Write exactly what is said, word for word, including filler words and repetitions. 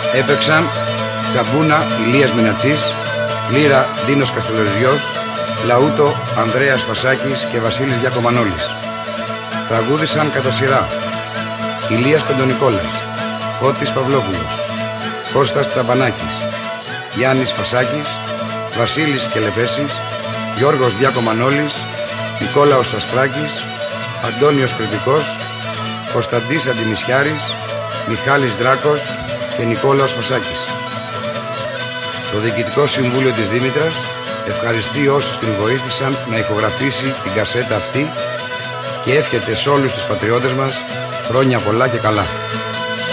Έπαιξαν Τσαμπούνα Ηλίας Μινατσής, Λύρα Ντίνος Καστελοριζιός, Λαούτο Ανδρέας Φασάκης και Βασίλης Διακομανόλης. Τραγούδησαν κατά σειρά Ηλίας Πεντονικόλας, Φώτης Παυλόπουλος, Κώστας Τσαμπανάκης, Γιάννης Φασάκης, Βασίλης Κελεπέσης, Γιώργος Διακομανόλης, Νικόλαος Ασπράκης, Αντώνιος Κρητικός, Κωνσταντής Αντιμισιάρης, Μιχάλης Δράκος και Νικόλαος Φασάκης. Το Διοικητικό Συμβούλιο της Δήμητρας ευχαριστεί όσους την βοήθησαν να ηχογραφήσει την κασέτα αυτή και εύχεται σε όλους τους πατριώτες μας χρόνια πολλά και καλά.